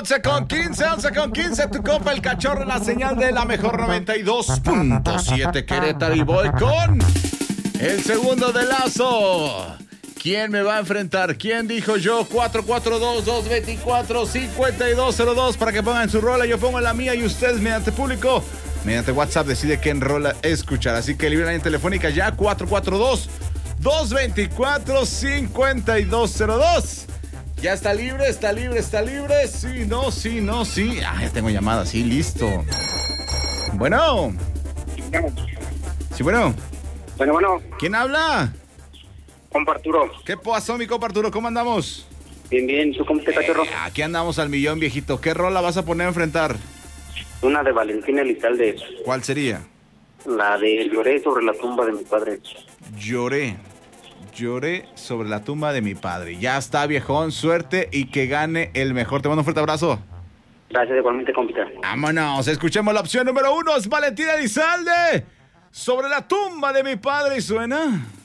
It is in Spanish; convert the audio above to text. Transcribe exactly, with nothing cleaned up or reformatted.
once con quince, once con quince, tu compa el cachorro en la señal de la mejor noventa y dos punto siete Querétaro y voy con el segundo de Lazo. ¿Quién me va a enfrentar? ¿Quién dijo yo? cuatro cuatro dos, dos dos cuatro, cinco dos cero dos para que pongan su rola, yo pongo la mía y ustedes mediante público, mediante WhatsApp decide qué rola escuchar. Así que libre la línea telefónica ya, cuatro cuatro dos, dos dos cuatro, cinco dos cero dos. Ya está libre, está libre, está libre. Sí, no, sí, no, sí. Ah, ya tengo llamada, sí, listo. Bueno. Sí, bueno. Bueno, bueno. ¿Quién habla? Compa Arturo. ¿Qué pasó, mi compa Arturo? ¿Cómo andamos? Bien, bien. ¿Tú cómo te cachorro? Eh, aquí andamos al millón, viejito. ¿Qué rola vas a poner a enfrentar? Una de Valentina Elizalde. ¿Cuál sería? La de Lloré sobre la tumba de mi padre. Lloré. Lloré sobre la tumba de mi padre. Ya está, viejón. Suerte y que gane el mejor. Te mando un fuerte abrazo. Gracias, igualmente, compita. Vámonos. Escuchemos la opción número uno. Es Valentina Elizalde. Sobre la tumba de mi padre. Y suena...